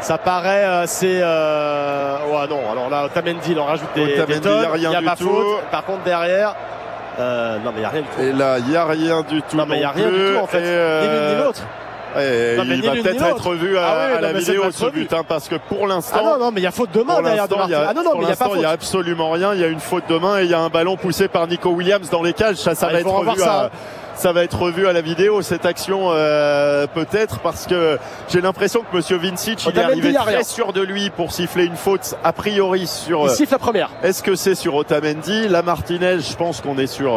Ça paraît assez... Ouais, non, alors là, Otamendi, il en rajoute des tonnes. Il n'y a pas faute. Par contre, derrière... non, mais il n'y a rien du tout. Et là, il n'y a rien du tout. Non, mais il n'y a rien du tout, en fait. Ni l'une ni l'autre. Il va peut-être être revu à la vidéo ce but, parce que pour l'instant... Ah non, mais il y a faute de main derrière de Martinez. Ah non, mais il n'y a pas faute. Il n'y a absolument rien. Il y a une faute de main et il y a un ballon poussé par Nico Williams dans les cages. Ça va être revu ça va être revu à la vidéo, cette action, peut-être, parce que j'ai l'impression que Monsieur Vincic, il est arrivé très sûr de lui pour siffler une faute, a priori sur... Il siffle la première. Est-ce que c'est sur Otamendi? La Martinez, je pense qu'on est sur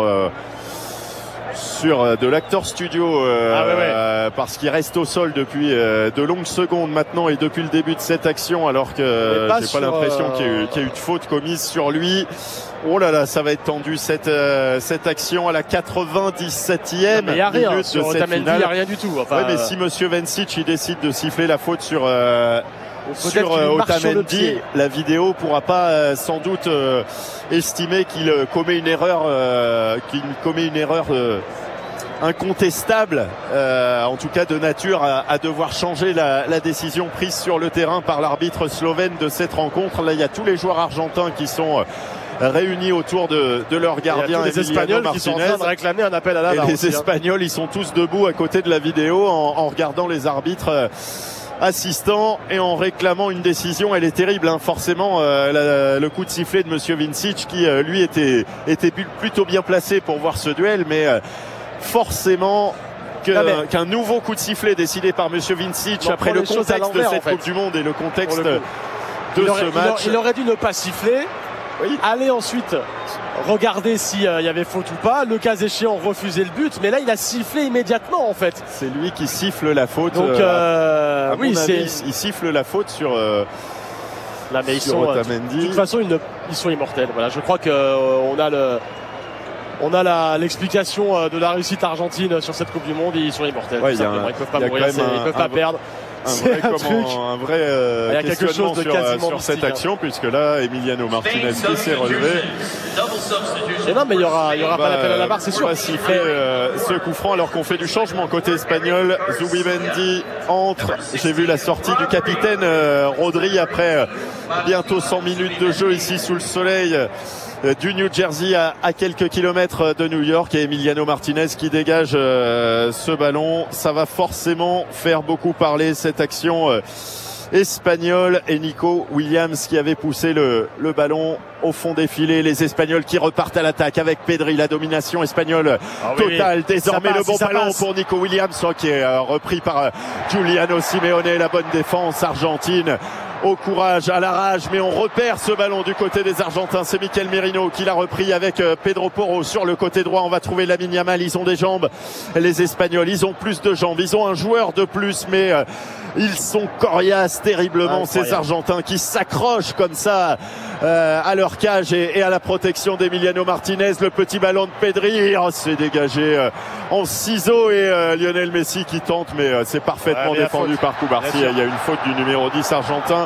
de l'acteur studio, parce qu'il reste au sol depuis de longues secondes maintenant et depuis le début de cette action, alors que j'ai pas l'impression qu'il y a eu de faute commise sur lui. Oh là là, ça va être tendu cette action à la 97e minute de cette finale. Il n'y a rien du tout. Enfin, mais si Monsieur Vincic il décide de siffler la faute sur Otamendi, la vidéo pourra pas sans doute estimer qu'il commet une erreur, incontestable, en tout cas de nature à devoir changer la décision prise sur le terrain par l'arbitre slovène de cette rencontre. Là, il y a tous les joueurs argentins qui sont réunis autour de leur gardien. Les Espagnols Martinez, qui sont en train de réclamer un appel à la VAR. Et les Espagnols, ils sont tous debout à côté de la vidéo en regardant les arbitres assistants et en réclamant une décision. Elle est terrible, hein, forcément. Le coup de sifflet de Monsieur Vincic qui lui était plutôt bien placé pour voir ce duel, mais forcément qu'un nouveau coup de sifflet décidé par Monsieur Vincic après le contexte de cette Coupe du Monde et le contexte de ce match. Il aurait dû ne pas siffler. Oui. Aller ensuite regarder s'il y avait faute ou pas, le cas échéant refuser le but, mais là il a sifflé immédiatement en fait. C'est lui qui siffle la faute. Donc oui, il siffle la faute sur là, mais de toute façon ils sont immortels. Voilà, je crois que on a l'explication de la réussite argentine sur cette Coupe du Monde. Ils sont immortels. Ouais, ils peuvent pas mourir, ils peuvent pas perdre. Un vrai questionnement sur cette action, puisque là Emiliano Martinez qui s'est relevé. Et non, mais il y aura pas l'appel à la barre, c'est sûr. On va siffler ce coup franc alors qu'on fait du changement côté espagnol. Zubimendi entre. J'ai vu la sortie du capitaine Rodri après bientôt 100 minutes de jeu ici sous le soleil du New Jersey à quelques kilomètres de New York, et Emiliano Martinez qui dégage ce ballon. Ça va forcément faire beaucoup parler cette action espagnole, et Nico Williams qui avait poussé le ballon au fond des filets. Les Espagnols qui repartent à l'attaque avec Pedri, la domination espagnole totale. Désormais le bon ballon pour Nico Williams qui est repris par Giuliano Simeone. La bonne défense argentine au courage, à la rage, mais on repère ce ballon du côté des Argentins. C'est Mikel Merino qui l'a repris avec Pedro Porro sur le côté droit. On va trouver Lamine Yamal. Ils ont des jambes, les Espagnols, ils ont plus de jambes, ils ont un joueur de plus, mais ils sont coriaces terriblement, ces Argentins qui s'accrochent comme ça à leur cage et à la protection d'Emiliano Martinez. Le petit ballon de Pedri, c'est dégagé en ciseaux, et Lionel Messi qui tente, mais c'est parfaitement défendu par Cubarsí. Il y a une faute du numéro 10 argentin.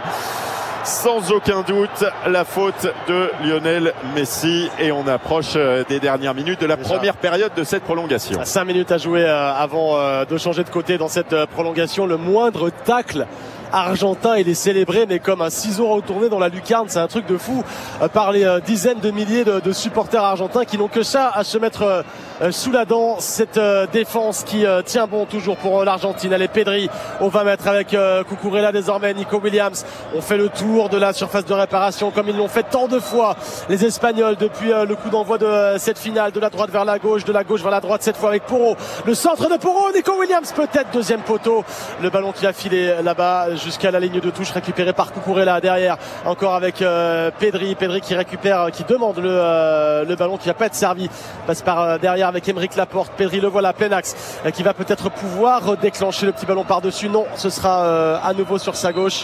Sans aucun doute, la faute de Lionel Messi, et on approche des dernières minutes de la première période de cette prolongation. 5 minutes à jouer avant de changer de côté dans cette prolongation. Le moindre tacle argentin, il est célébré, mais comme un ciseau retourné dans la lucarne. C'est un truc de fou par les dizaines de milliers de supporters argentins qui n'ont que ça à se mettre sous la dent. Cette défense qui tient bon toujours pour l'Argentine. Allez, Pedri au 20 mètres avec Cucurella désormais. Nico Williams. On fait le tour de la surface de réparation comme ils l'ont fait tant de fois les Espagnols depuis le coup d'envoi de cette finale. De la droite vers la gauche, de la gauche vers la droite, cette fois avec Porro. Le centre de Porro, Nico Williams peut-être, deuxième poteau. Le ballon qui a filé là-bas jusqu'à la ligne de touche, récupéré par Cucurella derrière, encore avec Pedri qui récupère, qui demande le ballon qui va pas être servi, passe par derrière avec Aymeric Laporte. Pedri le voilà, plein axe, qui va peut-être pouvoir déclencher le petit ballon par-dessus. Non, ce sera à nouveau sur sa gauche.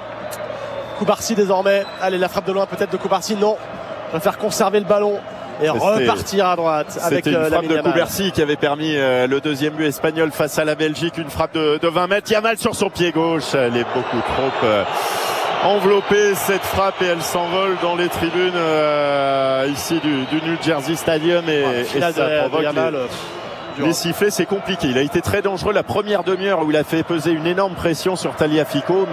Cubarsí désormais. Allez, la frappe de loin peut-être de Cubarsí. Non, on va faire conserver le ballon et repartir à droite avec une frappe de Cubarsí qui avait permis le deuxième but espagnol face à la Belgique. Une frappe de 20 mètres. Yamal sur son pied gauche. Elle est beaucoup trop enveloppée, cette frappe, et elle s'envole dans les tribunes ici du New Jersey Stadium, et ça provoque les sifflets. C'est compliqué. Il a été très dangereux la première demi-heure où il a fait peser une énorme pression sur Tagliafico.